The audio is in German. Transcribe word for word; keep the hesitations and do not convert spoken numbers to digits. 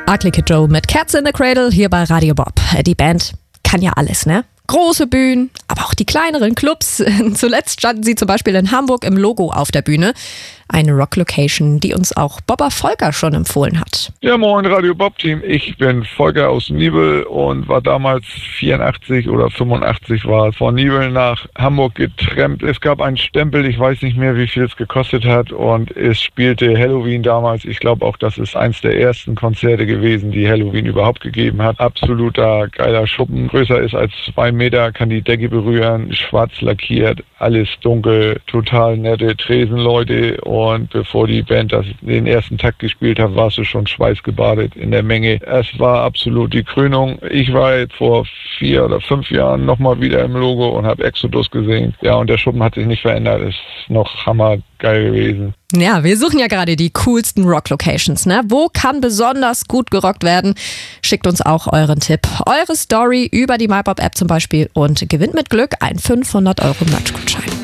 Ugly Kid Joe mit Cats in the Cradle hier bei Radio Bob. Die Band kann ja alles, ne? Große Bühnen, aber auch die kleineren Clubs. Zuletzt standen sie zum Beispiel in Hamburg im Logo auf der Bühne. Eine Rock-Location, die uns auch Bobber Volker schon empfohlen hat. Ja, moin Radio Bob-Team. Ich bin Volker aus Nibel und war damals vierundachtzig oder fünfundachtzig war von Nibel nach Hamburg getrennt. Es gab einen Stempel, ich weiß nicht mehr, wie viel es gekostet hat, und es spielte Halloween damals. Ich glaube auch, das ist eins der ersten Konzerte gewesen, die Halloween überhaupt gegeben hat. Absoluter geiler Schuppen. Größer ist als zwei Meter, kann die Decke berühren, schwarz lackiert, alles dunkel, total nette Tresenleute. Und bevor die Band das, den ersten Takt gespielt hat, warst du schon schweißgebadet in der Menge. Es war absolut die Krönung. Ich war jetzt vor vier oder fünf Jahren nochmal wieder im Logo und habe Exodus gesehen. Ja, und der Schuppen hat sich nicht verändert. Ist noch hammergeil gewesen. Ja, wir suchen ja gerade die coolsten Rock-Locations, ne? Wo kann besonders gut gerockt werden? Schickt uns auch euren Tipp, eure Story über die MyBob-App zum Beispiel und gewinnt mit Glück einen fünfhundert Euro Merch-Gutschein.